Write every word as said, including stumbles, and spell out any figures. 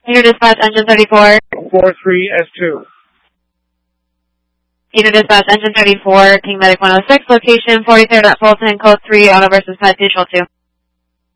Unit Dispatch, Engine thirty-four. four three S two. Unit Dispatch, Engine thirty-four, King Medic one oh six, location forty-third at Fulton, code three, Auto versus Pet Mutual two.